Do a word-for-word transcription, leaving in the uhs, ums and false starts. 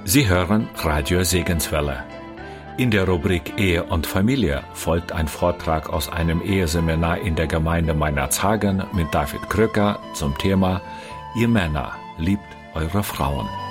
Sie hören Radio Segenswelle. In der Rubrik Ehe und Familie folgt ein Vortrag aus einem Eheseminar in der Gemeinde Meinerzhagen mit David Kröcker zum Thema Ihr Männer, liebt eure Frauen.